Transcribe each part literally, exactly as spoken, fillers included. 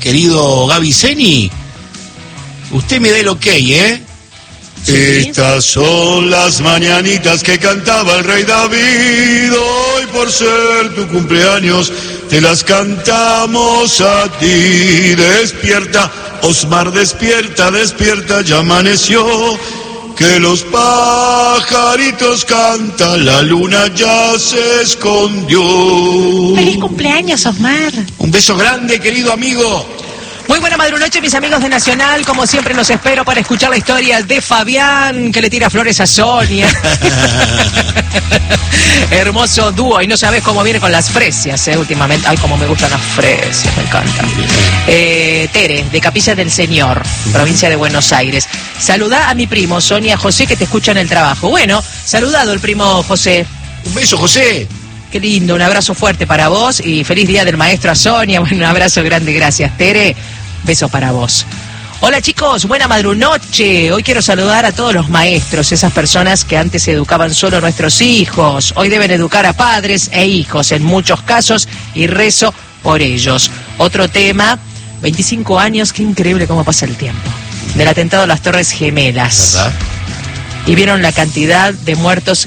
querido Gaby Zeni, usted me dé el ok, ¿eh? ¿Sí? Estas son las mañanitas que cantaba el rey David. Hoy por ser tu cumpleaños te las cantamos a ti. Despierta, Osmar, despierta, despierta, ya amaneció. Que los pajaritos cantan, la luna ya se escondió. ¡Feliz cumpleaños, Osmar! Un beso grande, querido amigo. Muy buena madrunoche, mis amigos de Nacional. Como siempre los espero para escuchar la historia de Fabián, que le tira flores a Sonia. Hermoso dúo, y no sabes cómo viene con las fresias, ¿eh? Últimamente. Ay, cómo me gustan las fresias, me encantan. Eh, Tere, de Capilla del Señor, provincia de Buenos Aires. Saludá a mi primo, Sonia José, que te escucha en el trabajo. Bueno, saludado el primo José. Un beso, José. Qué lindo, un abrazo fuerte para vos y feliz día del maestro a Sonia. Bueno, un abrazo grande, gracias, Tere. Beso para vos. Hola chicos, buena madrunoche. Hoy quiero saludar a todos los maestros, esas personas que antes educaban solo a nuestros hijos. Hoy deben educar a padres e hijos en muchos casos y rezo por ellos. Otro tema, veinticinco años, qué increíble cómo pasa el tiempo. Del atentado a las Torres Gemelas. ¿Verdad? Y vieron la cantidad de muertos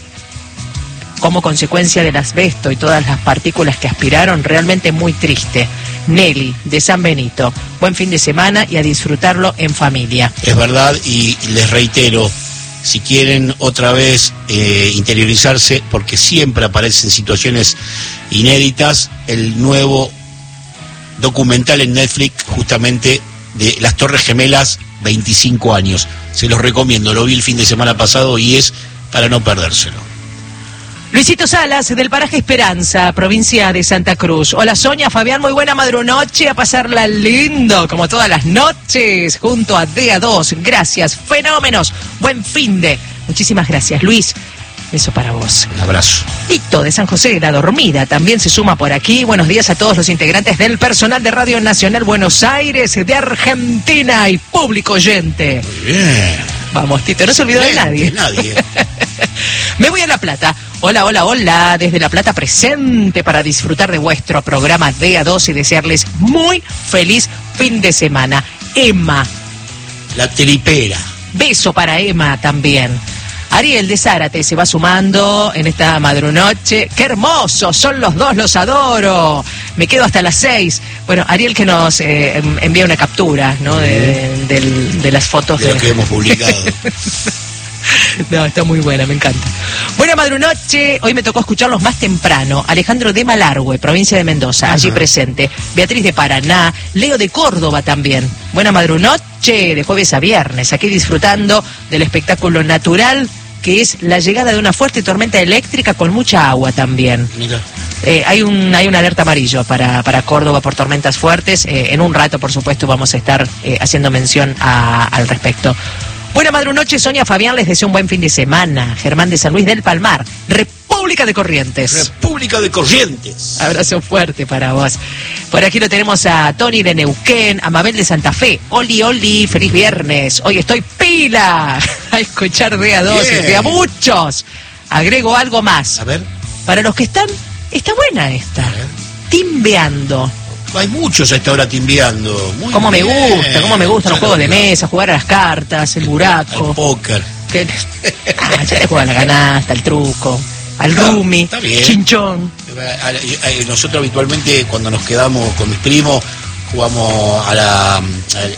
como consecuencia del asbesto y todas las partículas que aspiraron, realmente muy triste. Nelly, de San Benito. Buen fin de semana y a disfrutarlo en familia. Es verdad, y les reitero, si quieren otra vez eh, interiorizarse, porque siempre aparecen situaciones inéditas, el nuevo documental en Netflix, justamente de las Torres Gemelas, veinticinco años. Se los recomiendo, lo vi el fin de semana pasado y es para no perdérselo. Luisito Salas, del paraje Esperanza, provincia de Santa Cruz. Hola Sonia, Fabián, muy buena madrunoche, a pasarla lindo, como todas las noches, junto a D A dos. Gracias, fenómenos, buen fin de. Muchísimas gracias, Luis. Beso para vos. Un abrazo. Tito, de San José de la Dormida, también se suma por aquí. Buenos días a todos los integrantes del personal de Radio Nacional Buenos Aires, de Argentina y público oyente. Muy bien. Vamos, Tito, no se olvidó de nadie. De nadie. Me voy a La Plata. Hola, hola, hola, desde La Plata presente para disfrutar de vuestro programa D A dos y desearles muy feliz fin de semana. Emma. La tripera. Beso para Emma también. Ariel de Zárate se va sumando en esta madrunoche. ¡Qué hermosos! Son los dos, los adoro. Me quedo hasta las seis. Bueno, Ariel que nos eh, envía una captura, ¿no? De, de, de, de las fotos. De lo que hemos publicado. No, está muy buena, me encanta. Buena madrunoche, hoy me tocó escucharlos más temprano. Alejandro de Malargüe, provincia de Mendoza, allí presente. Beatriz de Paraná, Leo de Córdoba también. Buena madrunoche, de jueves a viernes, aquí disfrutando del espectáculo natural, que es la llegada de una fuerte tormenta eléctrica con mucha agua también. Mira. Eh, hay un hay una alerta amarillo para, para Córdoba por tormentas fuertes. Eh, en un rato, por supuesto, vamos a estar eh, haciendo mención a, al respecto. Buena madrunoche, Sonia, Fabián, les deseo un buen fin de semana. Germán de San Luis del Palmar, República de Corrientes. República de Corrientes. Abrazo fuerte para vos. Por aquí lo tenemos a Tony de Neuquén, a Mabel de Santa Fe. Oli, oli, feliz viernes. Hoy estoy pila a escuchar D A dos, de a muchos. Agrego algo más. A ver. Para los que están, está buena esta. Timbeando. Hay muchos a esta hora timbeando. Muy Cómo me bien. gusta, cómo me gustan los juegos de mesa, jugar a las cartas, el buraco. Al póker. Que... Ah, ya te juega la canasta, el truco, al No, rumi, está bien. chinchón. Nosotros habitualmente cuando nos quedamos con mis primos jugamos a la a,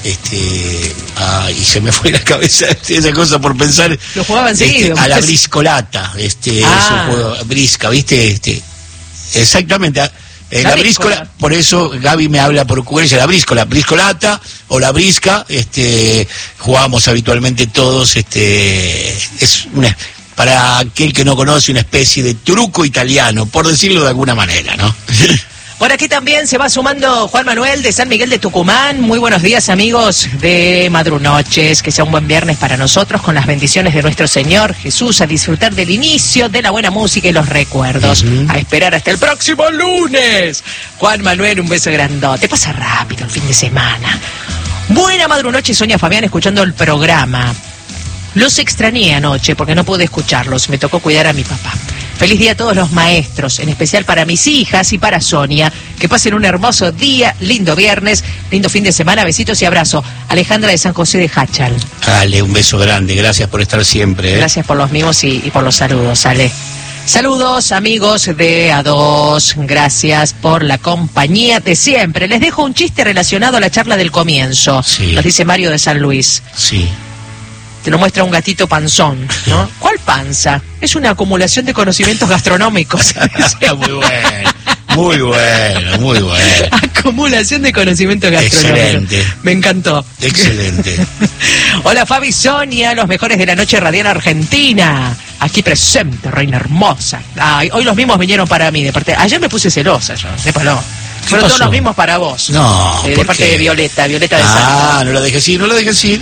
este a, y se me fue la cabeza esa cosa por pensar. Lo jugaban este, seguido. a la briscolata, este Ah. es un juego brisca, ¿viste? Este exactamente. Eh, La la bríscola. bríscola, por eso Gaby me habla por ocurrencia, la bríscola, briscolata o la brisca, este, jugamos habitualmente todos, este, es una, para aquel que no conoce, una especie de truco italiano, por decirlo de alguna manera, ¿no? Por aquí también se va sumando Juan Manuel de San Miguel de Tucumán. Muy buenos días, amigos de Madrunoches. Que sea un buen viernes para nosotros, con las bendiciones de nuestro Señor Jesús, a disfrutar del inicio de la buena música y los recuerdos. Uh-huh. A esperar hasta el próximo lunes. Juan Manuel, un beso grandote. Pasa rápido el fin de semana. Buena madrunoche, Sonia, Fabián, escuchando el programa. Los extrañé anoche porque no pude escucharlos. Me tocó cuidar a mi papá. Feliz día a todos los maestros, en especial para mis hijas y para Sonia. Que pasen un hermoso día, lindo viernes, lindo fin de semana, besitos y abrazo. Alejandra de San José de Hachal. Ale, un beso grande, gracias por estar siempre. ¿eh? Gracias por los mimos y, y por los saludos, Ale. Saludos amigos de A dos, gracias por la compañía de siempre. Les dejo un chiste relacionado a la charla del comienzo, sí. Nos dice Mario de San Luis. Sí. Te lo muestra un gatito panzón, ¿no? ¿Cuál panza? Es una acumulación de conocimientos gastronómicos. Muy bueno, muy bueno, muy bueno. Acumulación de conocimientos gastronómicos. Excelente. Me encantó. Excelente. Hola Fabi, Sonia, los mejores de la noche radial argentina. Aquí presente, reina hermosa. Ay, hoy los mismos vinieron para mí. De parte. Ayer me puse celosa yo, sépalo. Fueron todos los mismos para vos. No, eh, de parte qué? de Violeta, Violeta de Ah, no la dejes ir, no la dejes ir.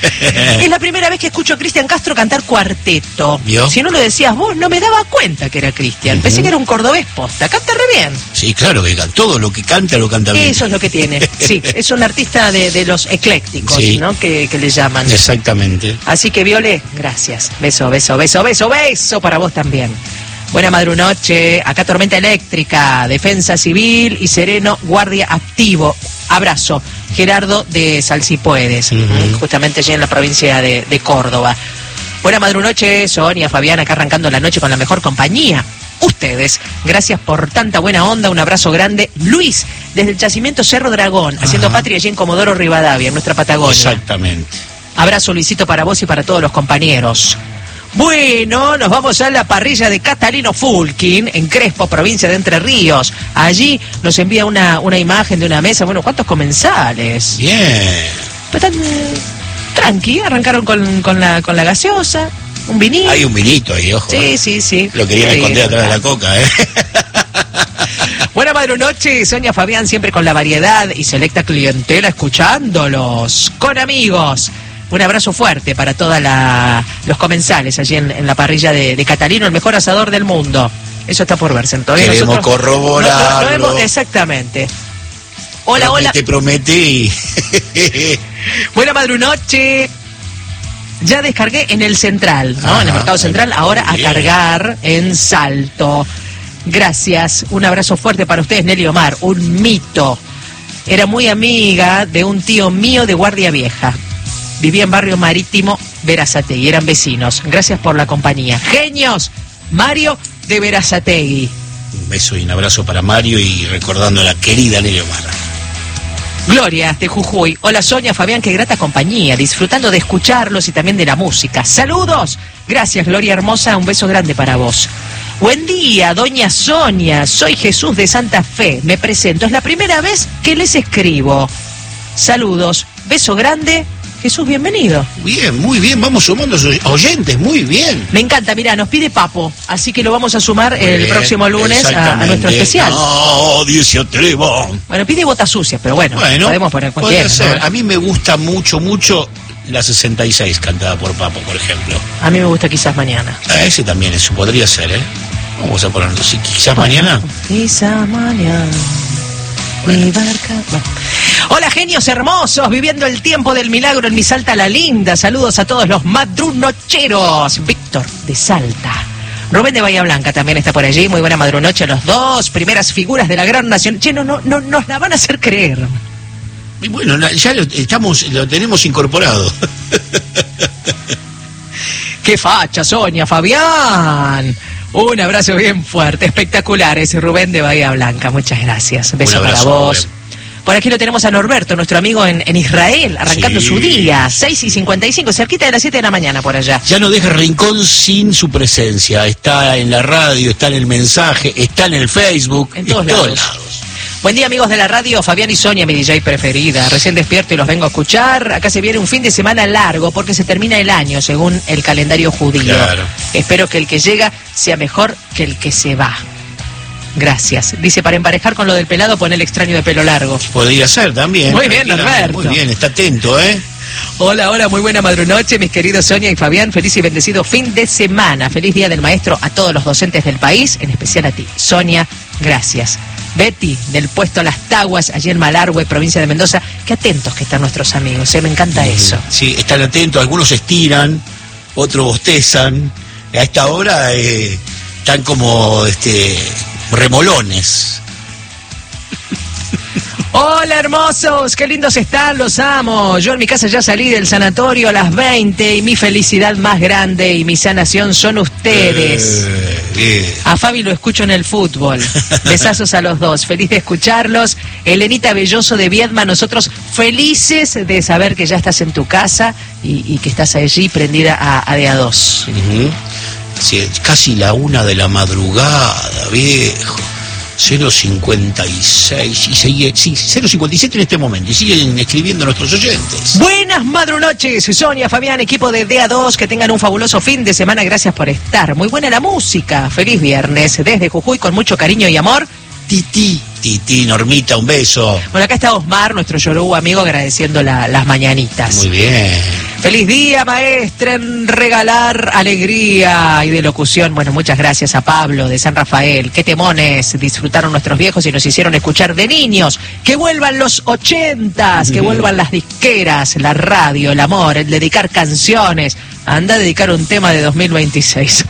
Es la primera vez que escucho a Cristian Castro cantar cuarteto. ¿Vio? Si no lo decías vos, no me daba cuenta que era Cristian. Uh-huh. Pensé que era un cordobés posta. Canta re bien. Sí, claro, que todo lo que canta lo canta bien. Eso es lo que tiene. Sí, es un artista de, de los eclécticos, sí. ¿no? Que, que le llaman. Exactamente. Así que, Viole, gracias. Beso, beso, beso, beso, beso para vos también. Buena madrunoche, acá tormenta eléctrica, defensa civil y sereno, guardia activo. Abrazo, Gerardo de Salsipuedes, uh-huh. Justamente allí en la provincia de, de Córdoba. Buena madrunoche, Sonia, Fabián, acá arrancando la noche con la mejor compañía. Ustedes, gracias por tanta buena onda, un abrazo grande. Luis, desde el yacimiento Cerro Dragón, uh-huh. Haciendo patria allí en Comodoro Rivadavia, en nuestra Patagonia. Exactamente. Abrazo, Luisito, para vos y para todos los compañeros. Bueno, nos vamos a la parrilla de Catalino Fulkin, en Crespo, provincia de Entre Ríos. Allí nos envía una, una imagen de una mesa. Bueno, ¿cuántos comensales? Bien. Pues tan tranqui, arrancaron con, con, la, con la gaseosa, un vinito. Hay un vinito ahí, ojo. Sí, eh. sí, sí. Lo querían esconder atrás de la coca, ¿eh? Buena madrunoche, Sonia, Fabián, siempre con la variedad y selecta clientela escuchándolos. Con amigos. Un abrazo fuerte para todos los comensales allí en, en la parrilla de, de Catalino, el mejor asador del mundo. Eso está por verse. Entonces, queremos nosotros corroborarlo. No, no, no hemos, exactamente. Hola, promete, hola. Te prometí. Buena madrunoche. Ya descargué en el Central, ¿no? Ajá, en el Mercado Central. Ahora a cargar en Salto. Gracias. Un abrazo fuerte para ustedes, Nelly Omar. Un mito. Era muy amiga de un tío mío de Guardia Vieja. Vivía en Barrio Marítimo, Berazategui, eran vecinos. Gracias por la compañía. ¡Genios! Mario de Berazategui. Un beso y un abrazo para Mario y recordando a la querida Nelly Omar. Gloria de Jujuy. Hola Sonia, Fabián, qué grata compañía. Disfrutando de escucharlos y también de la música. ¡Saludos! Gracias, Gloria hermosa. Un beso grande para vos. Buen día, doña Sonia. Soy Jesús de Santa Fe. Me presento. Es la primera vez que les escribo. Saludos. Beso grande. Jesús, bienvenido. Bien, muy bien, vamos sumando oyentes, muy bien. Me encanta, mirá, nos pide Papo, así que lo vamos a sumar muy el bien, próximo lunes a, a nuestro especial. No, dice atrevo. Bueno, pide botas sucias, pero bueno, bueno podemos poner cualquiera. ¿No? A mí me gusta mucho, mucho la sesenta y seis cantada por Papo, por ejemplo. A mí me gusta Quizás Mañana. Ah, ese también, eso podría ser, ¿eh? Vamos a ponerlo así, Quizás bueno, Mañana. Quizás Mañana. Mi barca. Bueno. Hola, genios hermosos, viviendo el tiempo del milagro en mi Salta la Linda. Saludos a todos los madrunocheros. Víctor de Salta. Rubén de Bahía Blanca también está por allí. Muy buena madrunoche a los dos. Primeras figuras de la gran nación. Che, no, no, no nos la van a hacer creer. Y bueno, ya lo, estamos, lo tenemos incorporado. ¡Qué facha, Sonia, Fabián! Un abrazo bien fuerte, espectacular. Es Rubén de Bahía Blanca. Muchas gracias. Beso abrazo, para vos. Rubén. Por aquí lo tenemos a Norberto, nuestro amigo en, en Israel, arrancando sí. su día, seis y cincuenta y cinco, cerquita de las siete de la mañana por allá. Ya no deja Rincón sin su presencia. Está en la radio, está en el mensaje, está en el Facebook. En todos, en lados. todos lados. Buen día, amigos de la radio. Fabián y Sonia, mi D J preferida. Recién despierto y los vengo a escuchar. Acá se viene un fin de semana largo porque se termina el año según el calendario judío. Claro. Espero que el que llega sea mejor que el que se va. Gracias. Dice, para emparejar con lo del pelado, pon el extraño de pelo largo. Podría ser también. Muy bien, Norberto. Muy bien, está atento, ¿eh? Hola, hola, muy buena madrunoche, mis queridos Sonia y Fabián. Feliz y bendecido fin de semana. Feliz Día del Maestro a todos los docentes del país, en especial a ti. Sonia, gracias. Betty, del puesto Las Taguas, allí en Malargüe, provincia de Mendoza. Qué atentos que están nuestros amigos, ¿eh? Me encanta sí, eso. Sí, están atentos, algunos estiran, otros bostezan. A esta hora... Eh... están como este remolones. Hola hermosos, qué lindos están, los amo. Yo en mi casa ya salí del sanatorio a las veinte y mi felicidad más grande y mi sanación son ustedes. Eh, bien. A Fabi lo escucho en el fútbol. Besazos a los dos, feliz de escucharlos. Elenita Belloso de Viedma, nosotros felices de saber que ya estás en tu casa y, y que estás allí prendida a, a de a dos. Uh-huh. Sí, casi la una de la madrugada, viejo. cero cincuenta y seis y sigue, sí, cero cincuenta y siete en este momento y siguen escribiendo nuestros oyentes. Buenas madrunoches, Sonia, Fabián, equipo de D A dos, que tengan un fabuloso fin de semana, gracias por estar. Muy buena la música, feliz viernes, desde Jujuy con mucho cariño y amor, Titi. Titi, Normita, un beso. Bueno, acá está Osmar, nuestro Yoruba amigo, agradeciendo la, las mañanitas. Muy bien. Feliz día, maestra, en regalar alegría y de locución. Bueno, muchas gracias a Pablo de San Rafael. Qué temones disfrutaron nuestros viejos y nos hicieron escuchar de niños. Que vuelvan los ochentas, que vuelvan las disqueras, la radio, el amor, el dedicar canciones. Anda a dedicar un tema de dos mil veintiséis.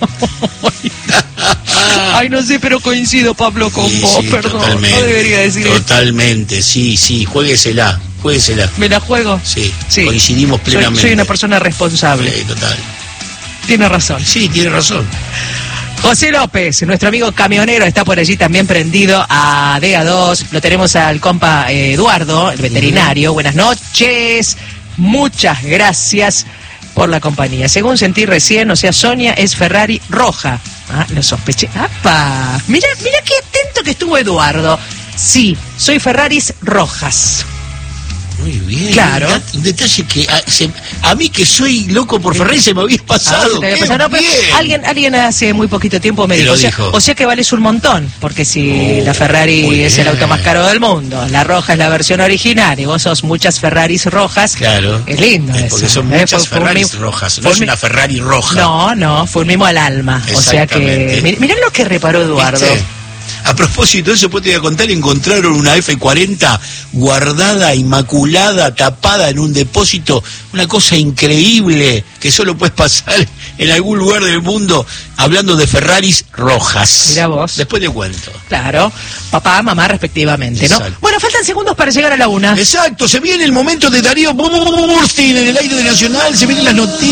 Ay, no sé, pero coincido, Pablo, con sí, vos, sí, perdón. Totalmente, No debería decir Totalmente, esto. sí, sí, juéguesela, juéguesela. ¿Me la juego? Sí, sí. Coincidimos plenamente. Soy, soy una persona responsable. Sí, total. Tiene razón. Sí, tiene razón. José López, nuestro amigo camionero, está por allí también prendido a D A dos. Lo tenemos al compa eh, Eduardo, el veterinario. Uh-huh. Buenas noches. Muchas gracias por la compañía. Según sentí recién, o sea, Sonia es Ferrari roja. Ah, lo sospeché. ¡Apa! Mira, mira qué atento que estuvo Eduardo. Sí, soy Ferraris rojas. Muy bien. Claro. Un detalle que a, se, a mí que soy loco por Ferrari se me había pasado. Ah, había pasado. No, pero alguien, alguien hace muy poquito tiempo me dijo, o sea, dijo. O sea que vales un montón, porque si oh, la Ferrari es el auto más caro del mundo, la roja es la versión original y vos sos muchas Ferraris rojas. Claro. Es lindo es eso. Porque son ¿eh? muchas fue, Ferraris fue rojas, no es una Ferrari roja. No, no, fue un mimo al alma. O sea que, mirá lo que reparó Eduardo. ¿Viste? A propósito de eso, pues te voy a contar, encontraron una F cuarenta guardada, inmaculada, tapada en un depósito, una cosa increíble que solo puedes pasar en algún lugar del mundo, hablando de Ferraris rojas. Mirá vos. Después te cuento. Claro, papá, mamá respectivamente, ¿no? Exacto. Bueno, faltan segundos para llegar a la una. Exacto, se viene el momento de Darío Burstein en el aire de Nacional, se vienen las noticias.